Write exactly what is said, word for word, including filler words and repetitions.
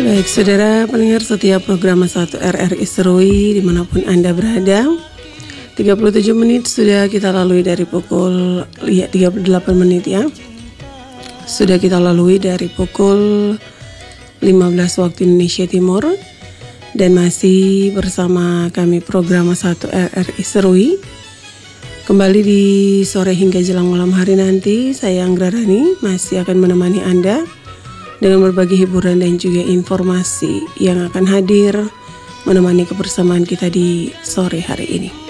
Baik, saudara pendengar setiap program satu R R I Serui dimanapun Anda berada. tiga puluh tujuh menit sudah kita lalui dari pukul ya, tiga puluh delapan menit ya. Sudah kita lalui dari pukul lima belas waktu Indonesia Timur. Dan masih bersama kami program satu R R I Serui. Kembali di sore hingga jelang malam hari nanti, saya Anggra Rani masih akan menemani Anda dengan berbagi hiburan dan juga informasi yang akan hadir menemani kebersamaan kita di sore hari ini.